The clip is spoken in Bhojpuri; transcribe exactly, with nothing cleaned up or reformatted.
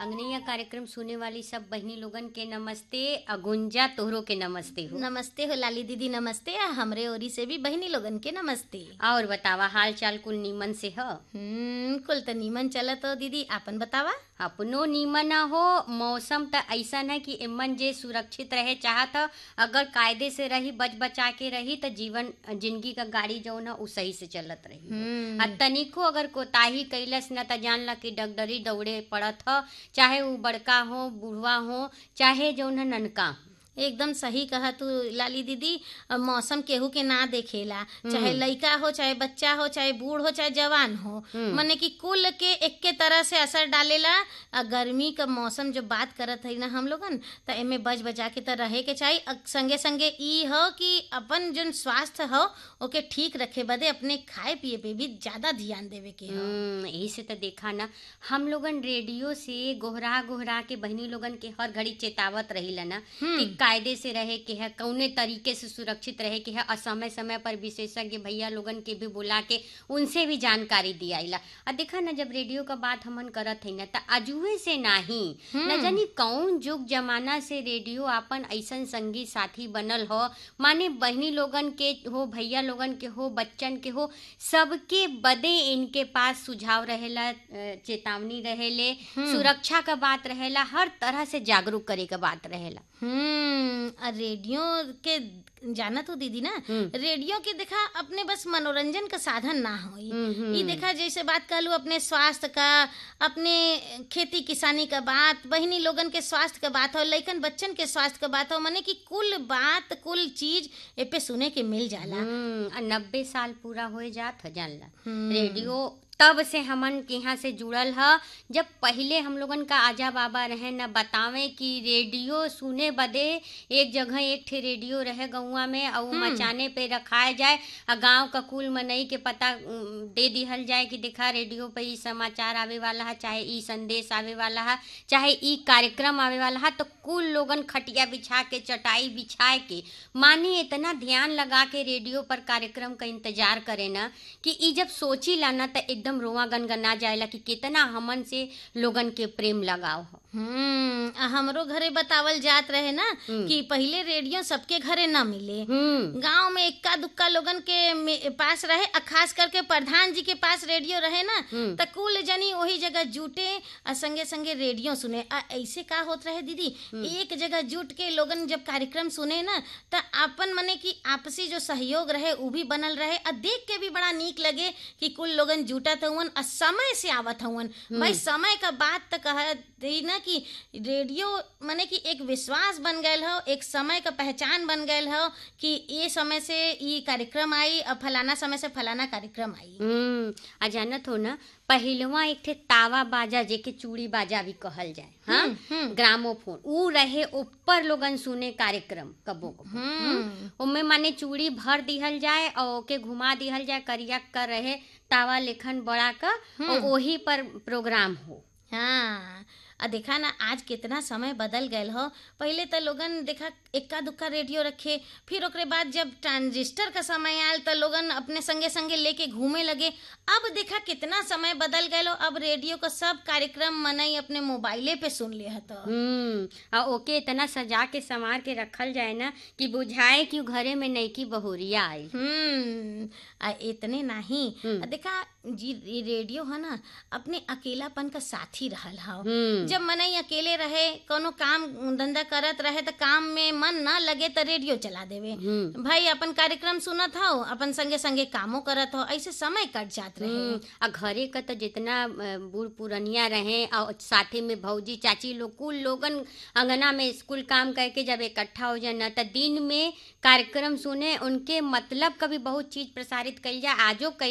अंगनैया कार्यक्रम सुने वाली सब बहनी लोगन के नमस्ते। अगुंजा तोहरो के नमस्ते हो। नमस्ते हो लाली दीदी, नमस्ते। आ हमरे ओरी से भी बहनी लोगन के नमस्ते। और बतावा हाल चाल कुल नीमन से ह? हम्म कुल त नीमन चलत हो दीदी, आपन बतावा। अपनो नीमन हो। मौसम त ऐसन है कि एमन जे सुरक्षित रहे चाहत ह, अगर कायदे से रही बच बचा के रही त जीवन जिंदगी का गाड़ी जौन है उ सही से चलत रही हो। आ तनिको अगर कोताही कैलस न त जान ला कि डगडरी दौड़े पड़त ह, चाहे वो बड़का हो बूढ़वा हो चाहे जौन है ननका हो। एकदम सही कहा तू लाली दीदी। मौसम केहू के ना देखेला, चाहे लइका हो चाहे बच्चा हो चाहे बूढ़ हो चाहे जवान हो, मने कि कुल के एके तरह से असर डालेला। आ गर्मी का मौसम जो बात करत है ना हम लोगन, त एमे बच बचा के त रहे के चाहिए। संगे संगे ई हो कि अपन जन स्वास्थ्य हो ओके ठीक रखे बदे अपने खाए पिए पे भी ज्यादा ध्यान देवे के हो। यही से तो देखा ना, हम लोगन रेडियो से गोहरा गोहरा के बहनी लोगन के हर घड़ी चेतावत रही ना कि कायदे से रहे के है, कौने तरीके से सुरक्षित रहे के है। और समय समय पर विशेषज्ञ भैया लोगन के भी बुला के उनसे भी जानकारी दियाइला। और देखा ना, जब रेडियो का बात हमन करत है ना, त अजुए से नाही न जानी कौन जुग जमाना से रेडियो आपन ऐसन संगी साथी बनल हो। माने बहनी लोगन के हो, भैया लोगन के हो, बच्चन के हो, सबके बदे इनके पास सुझाव रहेला, चेतावनी रहेले, सुरक्षा का बात रहेला, हर तरह से जागरूक करे का बात रहेला। हम्म रेडियो के जाना तो दीदी ना, रेडियो के देखा अपने बस मनोरंजन का साधन ना हो। ये देखा जैसे बात कहलू अपने स्वास्थ्य का, अपने खेती किसानी का बात, बहनी लोगन के स्वास्थ्य का बात हो, लइकन बच्चन के स्वास्थ्य का बात हो, माने कि कुल बात कुल चीज ए पे सुने के मिल जाला। नब्बे साल पूरा हो जात ह जानला रेडियो तब से हमन के यहाँ से जुड़ल ह। जब पहले हम लोगन का आजा बाबा रहे न बतावे कि रेडियो सुने बदे एक जगह एक ठे रेडियो रहे गौवा में, और मचाने पे रखाया जाए और गांव का कुल मनई के पता दे दिहल जाए कि देखा रेडियो पे ई समाचार आवे वाला है, चाहे ई संदेश आवे वाला है, चाहे ई कार्यक्रम आवे वाला है। तो कुल लोगन खटिया बिछा के चटाई बिछाए के माने इतना ध्यान लगा के रेडियो पर कार्यक्रम का इंतजार करे ना कि ई जब सोची ला ना त एकदम रोआ गनगना जाएला कि कितना हमन से लोगन के प्रेम लगाव हो। हम्म हमरो घरे बतावल जात रहे ना कि पहले रेडियो सबके घरे ना मिले, गांव में इक्का दुक्का लोगन के पास रहे, खास करके प्रधान जी के पास रेडियो रहे ना, त कुल जनी वही जगह जुटे और संगे संगे रेडियो सुने। आ ऐसे का होत रहे दीदी, एक जगह जुट के लोगन जब कार्यक्रम सुने ना त अपन मने कि आपसी जो सहयोग रहे उ भी बनल रहे, और देख के भी बड़ा नीक लगे कि कुल लोगन जुटत हवन और समय से आवत हवन। भाई समय का बात त कहत ना कि रेडियो माने कि एक विश्वास बन गयल हो, एक समय का पहचान बन गयल हो कि ये समय से ये कार्यक्रम आई और फलाना समय से फलाना कार्यक्रम आई। हम्म आ जानत हो ना, पहिलवा एक ठे तावा बाजा जेके चूड़ी बाजा भी कहल जाए, हाँ, ग्रामोफोन ऊ रहे, ऊपर लोगन सुने कार्यक्रम कबो कबो उनमें माने चूड़ी भर दिहल जाए और ओके घुमा दिहल जाए, करिया कर रहे तावा लेखन बड़ा का, और वही पर प्रोग्राम हो। हाँ आ देखा ना आज कितना समय बदल गयल हो। पहले तो लोगन देखा इक्का दुक्का रेडियो रखे, फिर ओकरे बाद जब ट्रांजिस्टर का समय आयल तो लोगन अपने संगे संगे लेके घूमे लगे। अब देखा कितना समय बदल गयल हो, अब रेडियो का सब कार्यक्रम मनई अपने मोबाइले पे सुन ले हतो। हम्म आ ओके इतना सजा के संवार के रखल जाए ना कि बुझाए कि घरे में नईकी बहुरिया आई। हम्म आ इतने नहीं, आ देखा जी रेडियो है ना अपने अकेलापन का साथी रहल हो। जब मनई अकेले रहे, कोनो काम धंधा करत रहे तो काम में मन ना लगे तो रेडियो चला देवे, भाई अपन कार्यक्रम सुनत हो, अपन संगे संगे कामों करत हो, ऐसे समय कट जात रहे। आ घरे का तो जितना बूढ़ पुरनिया रहे और साथे में भौजी चाची लोग कुल लोगन अंगना में स्कूल काम करके जब इकट्ठा हो जाए ना तो दिन में कार्यक्रम सुने, उनके मतलब का भी बहुत चीज प्रसारित कइल जाए। आजो